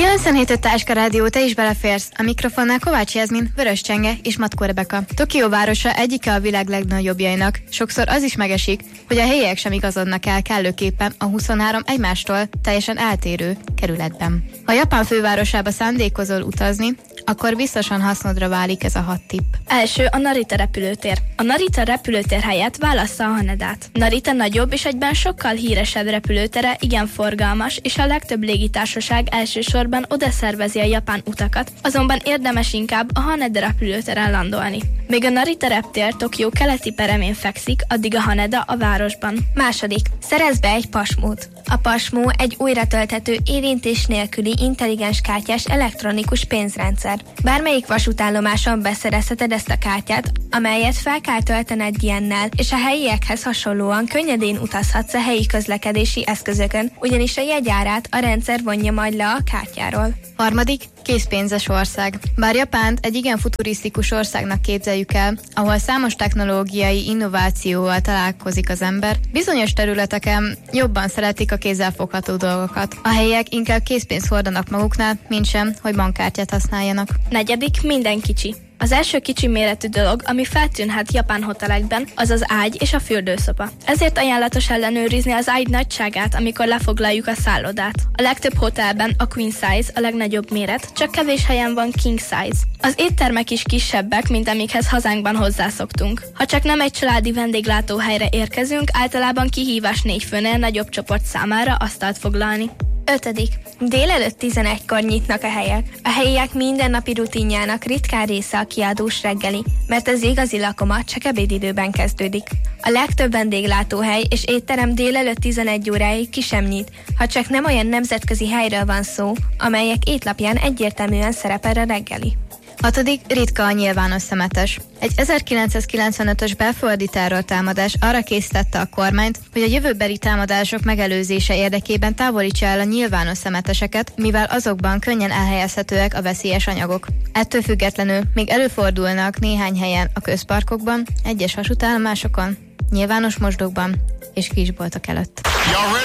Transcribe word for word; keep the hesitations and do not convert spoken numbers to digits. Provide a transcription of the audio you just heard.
kilencvenhét öt Táska Rádió, te is beleférsz. A mikrofonnál Kovács Jászmin, Vörös Csenge és Matkó Rebeka. Tokió városa egyike a világ legnagyobbjainak. Sokszor az is megesik, hogy a helyiek sem igazodnak el kellőképpen a huszonhárom egymástól teljesen eltérő kerületben. Ha Japán fővárosába szándékozol utazni, akkor biztosan hasznodra válik ez a hat tipp. Első a Narita repülőtér. A Narita repülőtér helyett válassza a Hanedát. Narita nagyobb és egyben sokkal híresebb repülőtere, igen forgalmas, és a legtöbb légitársaság elsősorban oda szervezi a japán utakat, azonban érdemes inkább a Haneda repülőteren landolni. Még a Narita reptér Tokió keleti peremén fekszik, addig a Haneda a városban. Második. Szerezz be egy pasmót. A pasmó egy újra tölthető, érintés nélküli intelligens kártyás elektronikus pénzrendszer. Bármelyik vasútállomáson beszerezheted ezt a kártyát, amelyet fel kell töltened ilyennel, és a helyiekhez hasonlóan könnyedén utazhatsz a helyi közlekedési eszközökön, ugyanis a jegyárát a rendszer vonja majd le a kártyáról. Harmadik, készpénzes ország. Bár Japánt egy igen futurisztikus országnak képzeljük el, ahol számos technológiai innovációval találkozik az ember, bizonyos területeken jobban szeretik a kézzelfogható dolgokat. A helyiek inkább készpénzt hordanak maguknál, mint sem, hogy bankkártyát használjanak. Negyedik, minden kicsi. Az első kicsi méretű dolog, ami feltűnhet japán hotelekben, az az ágy és a fürdőszoba. Ezért ajánlatos ellenőrizni az ágy nagyságát, amikor lefoglaljuk a szállodát. A legtöbb hotelben a queen size a legnagyobb méret, csak kevés helyen van king size. Az éttermek is kisebbek, mint amikhez hazánkban hozzászoktunk. Ha csak nem egy családi vendéglátóhelyre érkezünk, általában kihívás négy főnél nagyobb csoport számára asztalt foglalni. Ötödik. Délelőtt tizenegykor nyitnak a helyek. A helyiek mindennapi rutinjának ritkán része a kiadós reggeli, mert az igazi lakomat csak ebédidőben kezdődik. A legtöbb vendéglátóhely és étterem délelőtt tizenegy óráig ki sem nyit, ha csak nem olyan nemzetközi helyről van szó, amelyek étlapján egyértelműen szerepel a reggeli. Hatodik, ritka a nyilvános szemetes. Egy ezerkilencszázkilencvenötös belföldi terrortámadás arra készítette a kormányt, hogy a jövőbeli támadások megelőzése érdekében távolítsa el a nyilvános szemeteseket, mivel azokban könnyen elhelyezhetőek a veszélyes anyagok. Ettől függetlenül még előfordulnak néhány helyen a közparkokban, egyes vasútállomásokon, nyilvános mosdókban és kisboltok előtt.